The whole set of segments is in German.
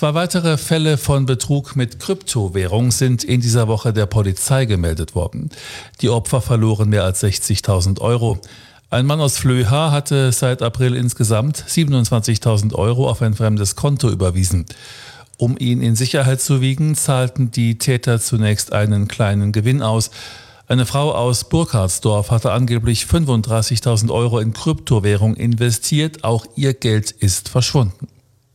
2 weitere Fälle von Betrug mit Kryptowährung sind in dieser Woche der Polizei gemeldet worden. Die Opfer verloren mehr als 60.000 Euro. Ein Mann aus Flöha hatte seit April insgesamt 27.000 Euro auf ein fremdes Konto überwiesen. Um ihn in Sicherheit zu wiegen, zahlten die Täter zunächst einen kleinen Gewinn aus. Eine Frau aus Burkhardsdorf hatte angeblich 35.000 Euro in Kryptowährung investiert. Auch ihr Geld ist verschwunden.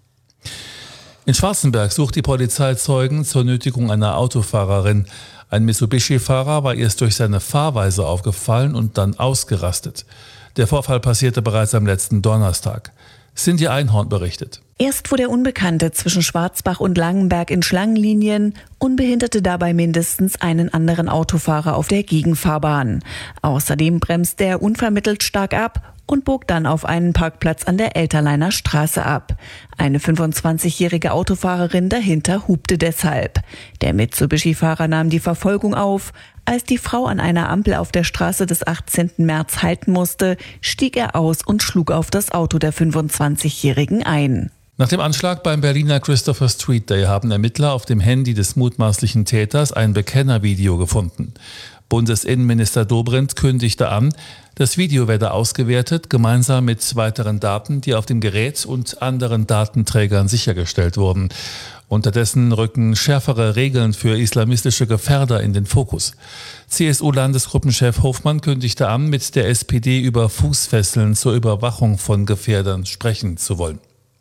In Schwarzenberg sucht die Polizei Zeugen zur Nötigung einer Autofahrerin. Ein Mitsubishi-Fahrer war erst durch seine Fahrweise aufgefallen und dann ausgerastet. Der Vorfall passierte bereits am letzten Donnerstag. Cindy Einhorn berichtet. Erst fuhr der Unbekannte zwischen Schwarzbach und Langenberg in Schlangenlinien und behinderte dabei mindestens einen anderen Autofahrer auf der Gegenfahrbahn. Außerdem bremste er unvermittelt stark ab und bog dann auf einen Parkplatz an der Elterleiner Straße ab. Eine 25-jährige Autofahrerin dahinter hupte deshalb. Der Mitsubishi-Fahrer nahm die Verfolgung auf. Als die Frau an einer Ampel auf der Straße des 18. März halten musste, stieg er aus und schlug auf das Auto der 25-Jährigen ein. Nach dem Anschlag beim Berliner Christopher Street Day haben Ermittler auf dem Handy des mutmaßlichen Täters ein Bekennervideo gefunden. Bundesinnenminister Dobrindt kündigte an, das Video werde ausgewertet, gemeinsam mit weiteren Daten, die auf dem Gerät und anderen Datenträgern sichergestellt wurden. Unterdessen rücken schärfere Regeln für islamistische Gefährder in den Fokus. CSU-Landesgruppenchef Hofmann kündigte an, mit der SPD über Fußfesseln zur Überwachung von Gefährdern sprechen zu wollen.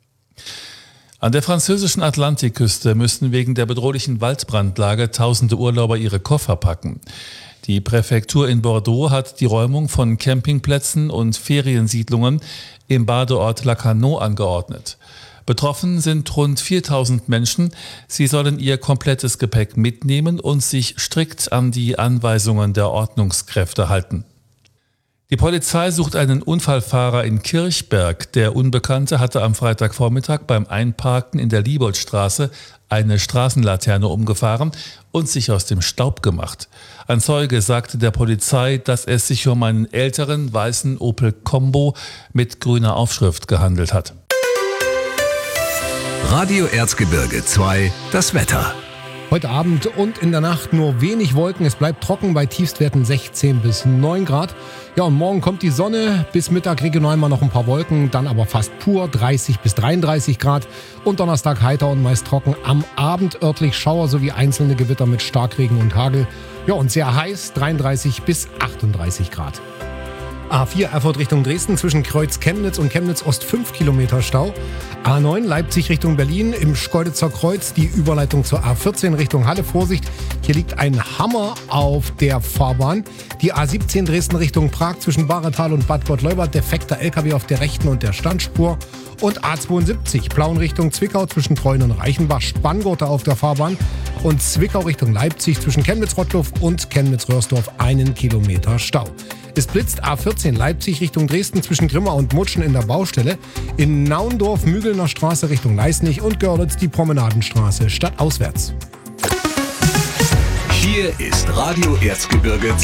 An der französischen Atlantikküste müssen wegen der bedrohlichen Waldbrandlage tausende Urlauber ihre Koffer packen. Die Präfektur in Bordeaux hat die Räumung von Campingplätzen und Feriensiedlungen im Badeort Lacanau angeordnet. Betroffen sind rund 4.000 Menschen. Sie sollen ihr komplettes Gepäck mitnehmen und sich strikt an die Anweisungen der Ordnungskräfte halten. Die Polizei sucht einen Unfallfahrer in Kirchberg. Der Unbekannte hatte am Freitagvormittag beim Einparken in der Lieboldstraße eine Straßenlaterne umgefahren und sich aus dem Staub gemacht. Ein Zeuge sagte der Polizei, dass es sich um einen älteren weißen Opel Combo mit grüner Aufschrift gehandelt hat. Radio Erzgebirge 2, das Wetter. Heute Abend und in der Nacht nur wenig Wolken. Es bleibt trocken bei Tiefstwerten 16 bis 9 Grad. Ja, und morgen kommt die Sonne. Bis Mittag regional mal noch ein paar Wolken. Dann aber fast pur 30 bis 33 Grad. Und Donnerstag heiter und meist trocken. Am Abend örtlich Schauer sowie einzelne Gewitter mit Starkregen und Hagel. Ja, und sehr heiß 33 bis 38 Grad. A4 Erfurt Richtung Dresden zwischen Kreuz Chemnitz und Chemnitz Ost 5 Kilometer Stau. A9 Leipzig Richtung Berlin im Schkeuditzer Kreuz die Überleitung zur A14 Richtung Halle. Vorsicht, hier liegt ein Hammer auf der Fahrbahn. Die A17 Dresden Richtung Prag zwischen Bahretal und Bad Gottleuba. Defekter LKW auf der rechten und der Standspur. Und A72 Plauen Richtung Zwickau zwischen Treuen und Reichenbach. Spanngurte auf der Fahrbahn. Und Zwickau Richtung Leipzig zwischen Chemnitz-Rottluff und Chemnitz-Röhrsdorf 1 Kilometer Stau. Es blitzt A14 Leipzig Richtung Dresden zwischen Grimma und Mutschen in der Baustelle. In Naundorf Mügelner Straße Richtung Leisnig und Görlitz die Promenadenstraße stadtauswärts. Hier ist Radio Erzgebirge